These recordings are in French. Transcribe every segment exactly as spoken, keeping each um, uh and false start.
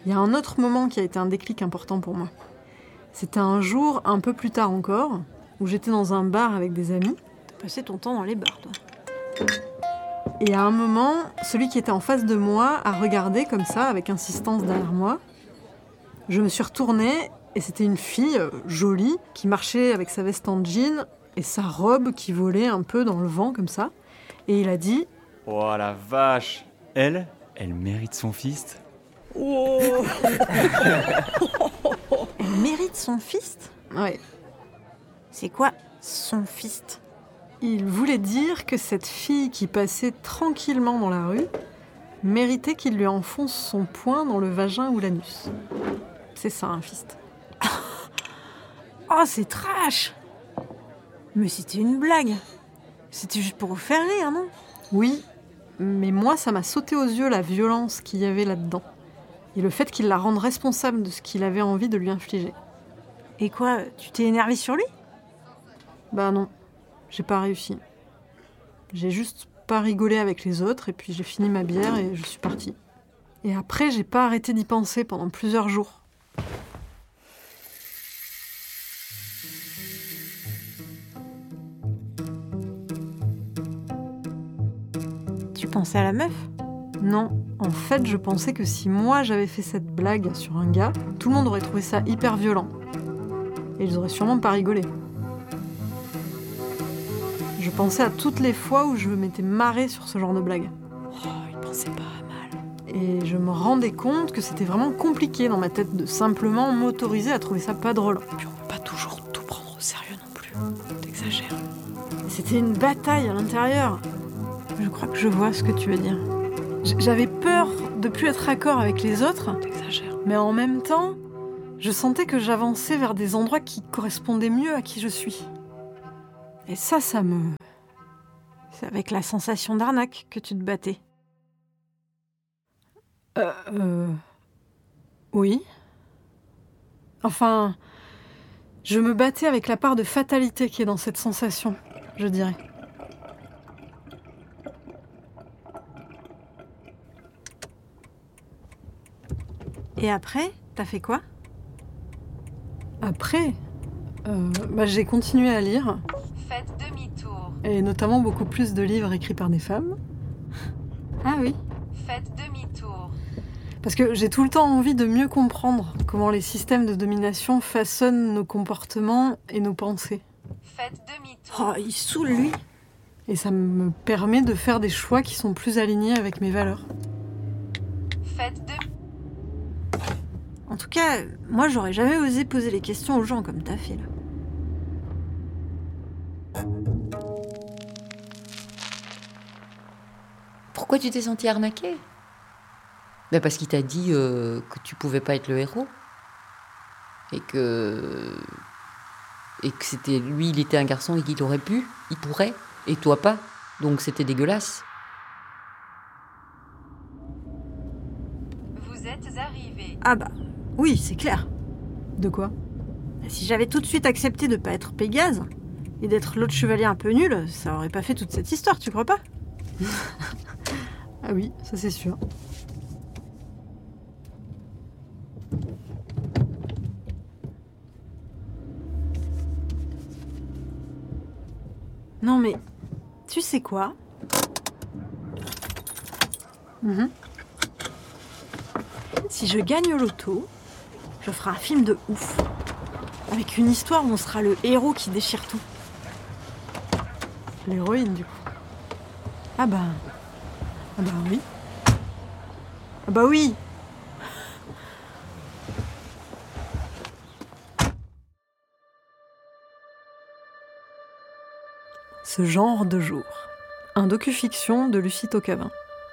Il y a un autre moment qui a été un déclic important pour moi. C'était un jour, un peu plus tard encore, où j'étais dans un bar avec des amis. T'as passé ton temps dans les bars, toi. Et à un moment, celui qui était en face de moi a regardé comme ça, avec insistance derrière moi. Je me suis retournée et c'était une fille euh, jolie qui marchait avec sa veste en jean et sa robe qui volait un peu dans le vent comme ça. Et il a dit « Oh la vache! Elle, elle mérite son fist. » Oh. Elle mérite son fist ? Ouais. C'est quoi son fist ? Il voulait dire que cette fille qui passait tranquillement dans la rue méritait qu'il lui enfonce son poing dans le vagin ou l'anus. C'est ça, un fist. Oh, c'est trash ! Mais c'était une blague. C'était juste pour vous faire rire, non ? Oui, mais moi, ça m'a sauté aux yeux la violence qu'il y avait là-dedans. Et le fait qu'il la rende responsable de ce qu'il avait envie de lui infliger. Et quoi, tu t'es énervé sur lui ? Bah non, j'ai pas réussi. J'ai juste pas rigolé avec les autres et puis j'ai fini ma bière et je suis partie. Et après, j'ai pas arrêté d'y penser pendant plusieurs jours. Tu pensais à la meuf ? Non, en fait, je pensais que si moi j'avais fait cette blague sur un gars, tout le monde aurait trouvé ça hyper violent. Et ils auraient sûrement pas rigolé. Je pensais à toutes les fois où je m'étais marrée sur ce genre de blague. Oh, il pensait pas mal. Et je me rendais compte que c'était vraiment compliqué dans ma tête de simplement m'autoriser à trouver ça pas drôle. Puis on peut pas toujours tout prendre au sérieux non plus. T'exagères. C'était une bataille à l'intérieur. Je crois que je vois ce que tu veux dire. J'avais peur de plus être raccord avec les autres. T'exagères. Mais en même temps, je sentais que j'avançais vers des endroits qui correspondaient mieux à qui je suis. Et ça, ça me... C'est avec la sensation d'arnaque que tu te battais. Euh... euh... Oui. Enfin, je me battais avec la part de fatalité qui est dans cette sensation, je dirais. Et après, t'as fait quoi ? Après, euh, bah, j'ai continué à lire. Faites demi-tour. Et notamment beaucoup plus de livres écrits par des femmes. Ah oui ? Faites demi-tour. Parce que j'ai tout le temps envie de mieux comprendre comment les systèmes de domination façonnent nos comportements et nos pensées. Faites demi-tour. Oh, il saoule, lui. Et ça me permet de faire des choix qui sont plus alignés avec mes valeurs. Faites demi-tour. En tout cas, moi, j'aurais jamais osé poser les questions aux gens comme t'as fait, là. Pourquoi tu t'es senti arnaqué ? Ben parce qu'il t'a dit euh, que tu pouvais pas être le héros. Et que... Et que c'était lui, il était un garçon et qu'il aurait pu, il pourrait, et toi pas. Donc c'était dégueulasse. Vous êtes arrivé. Ah bah, oui, c'est clair. De quoi ? Si j'avais tout de suite accepté de pas être Pégase et d'être l'autre chevalier un peu nul, ça aurait pas fait toute cette histoire, tu crois pas ? Ah oui, ça c'est sûr. Non mais, tu sais quoi ? Mm-hmm. Si je gagne au loto, je ferai un film de ouf. Avec une histoire où on sera le héros qui déchire tout. L'héroïne, du coup. Ah bah... Ah bah oui. Ah bah oui. Ce genre de jour. Un docu-fiction de Lucie Tocquevin.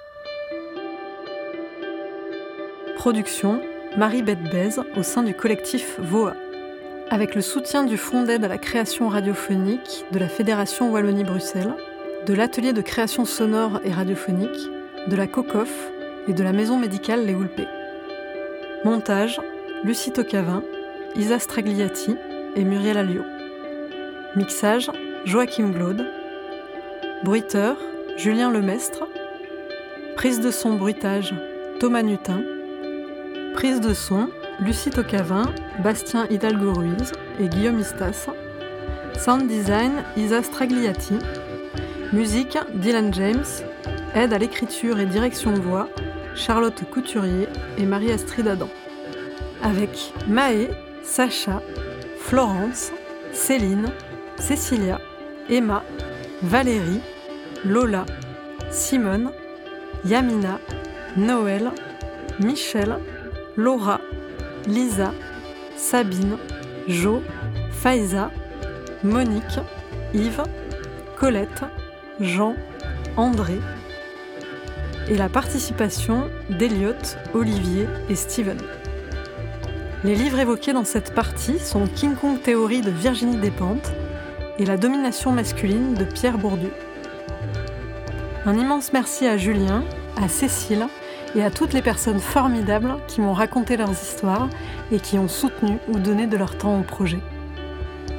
Production Marie-Beth Bèze au sein du collectif V O A. Avec le soutien du Fonds d'aide à la création radiophonique de la Fédération Wallonie-Bruxelles, de l'atelier de création sonore et radiophonique, de la COCOF et de la maison médicale Les Houlpés. Montage Lucie Tocquevin, Isa Stragliati et Muriel Alliot. Mixage Joachim Glaude. Bruiteur Julien Lemestre. Prise de son bruitage Thomas Nutin. Prise de son, Lucie Tocavin, Bastien Hidalgo-Ruiz et Guillaume Istas. Sound design, Isa Stragliati. Musique, Dylan James. Aide à l'écriture et direction voix, Charlotte Couturier et Marie-Astrid Adam. Avec Maë, Sacha, Florence, Céline, Cécilia, Emma, Valérie, Lola, Simone, Yamina, Noël, Michel, Laura, Lisa, Sabine, Jo, Faiza, Monique, Yves, Colette, Jean, André, et la participation d'Eliott, Olivier et Steven. Les livres évoqués dans cette partie sont King Kong Théorie de Virginie Despentes et La domination masculine de Pierre Bourdieu. Un immense merci à Julien, à Cécile et à toutes les personnes formidables qui m'ont raconté leurs histoires et qui ont soutenu ou donné de leur temps au projet.